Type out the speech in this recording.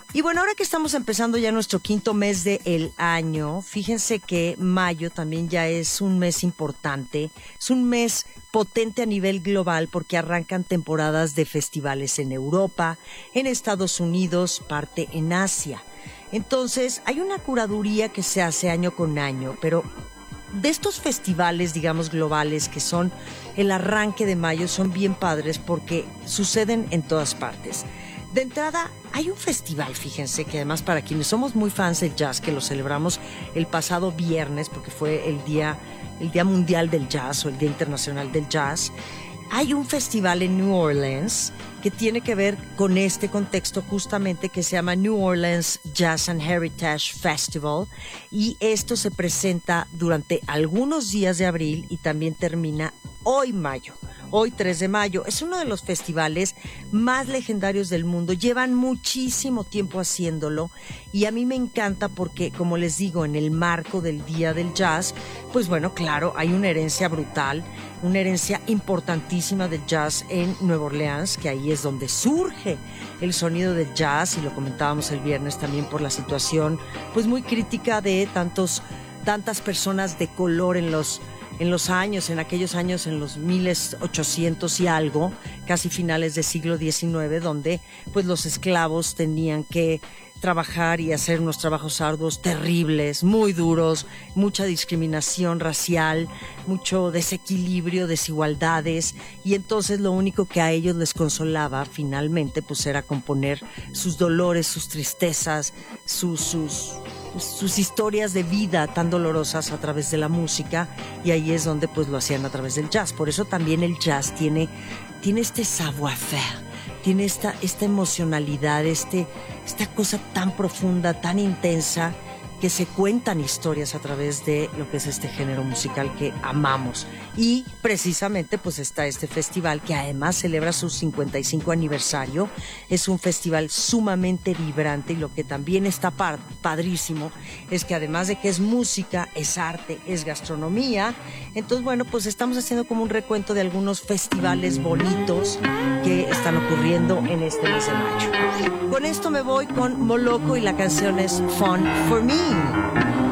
Y bueno, ahora que estamos empezando ya nuestro quinto mes del año, fíjense que mayo también ya es un mes importante, es un mes potente a nivel global porque arrancan temporadas de festivales en Europa, en Estados Unidos, parte en Asia. Entonces, hay una curaduría que se hace año con año, pero de estos festivales, digamos, globales que son el arranque de mayo, son bien padres porque suceden en todas partes. De entrada, hay un festival, fíjense, que además para quienes somos muy fans del jazz, que lo celebramos el pasado viernes, porque fue el Día Mundial del Jazz o el Día Internacional del Jazz, hay un festival en New Orleans que tiene que ver con este contexto justamente, que se llama New Orleans Jazz and Heritage Festival, y esto se presenta durante algunos días de abril y también termina hoy mayo. Hoy 3 de mayo, es uno de los festivales más legendarios del mundo, llevan muchísimo tiempo haciéndolo y a mí me encanta porque, como les digo, en el marco del Día del Jazz, pues bueno, claro, hay una herencia brutal, una herencia importantísima del jazz en Nueva Orleans, que ahí es donde surge el sonido del jazz, y lo comentábamos el viernes también por la situación pues muy crítica de tantas personas de color en aquellos años, en los 1800 y algo, casi finales del siglo XIX, donde pues los esclavos tenían que trabajar y hacer unos trabajos arduos terribles, muy duros, mucha discriminación racial, mucho desequilibrio, desigualdades, y entonces lo único que a ellos les consolaba finalmente pues era componer sus dolores, sus tristezas, sus historias de vida tan dolorosas a través de la música, y ahí es donde pues lo hacían a través del jazz. Por eso también el jazz tiene este savoir-faire, tiene esta emocionalidad, esta cosa tan profunda, tan intensa, que se cuentan historias a través de lo que es este género musical que amamos. Y precisamente pues está este festival que además celebra su 55 aniversario. Es un festival sumamente vibrante, y lo que también está padrísimo es que además de que es música, es arte, es gastronomía. Entonces bueno, pues estamos haciendo como un recuento de algunos festivales bonitos que están ocurriendo en este mes de mayo. Con esto me voy con Moloko y la canción es Fun for Me.